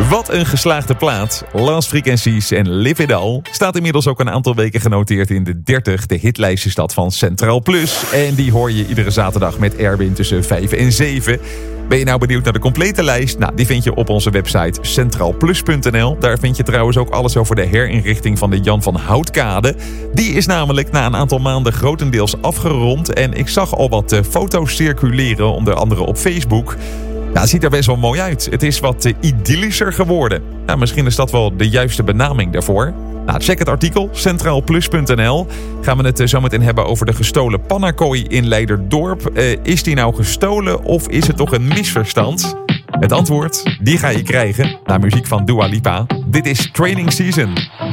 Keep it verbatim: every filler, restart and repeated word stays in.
Wat een geslaagde plaat. Last Frequencies en Live It All staat inmiddels ook een aantal weken genoteerd in de dertig, de hitlijstenstad van Centraal Plus. En die hoor je iedere zaterdag met Erwin tussen vijf en zeven. Ben je nou benieuwd naar de complete lijst? Nou, die vind je op onze website centraal plus punt n l. Daar vind je trouwens ook alles over de herinrichting van de Jan van Houtkade. Die is namelijk na een aantal maanden grotendeels afgerond. En ik zag al wat uh, foto's circuleren, onder andere op Facebook. Ja, het ziet er best wel mooi uit. Het is wat uh, idyllischer geworden. Nou, misschien is dat wel de juiste benaming daarvoor. Nou, check het artikel, centraal plus punt n l. Gaan we het uh, zo meteen hebben over de gestolen pannakooi in Leiderdorp. Uh, is die nou gestolen of is het toch een misverstand? Het antwoord, die ga je krijgen na muziek van Dua Lipa. Dit is Training Season.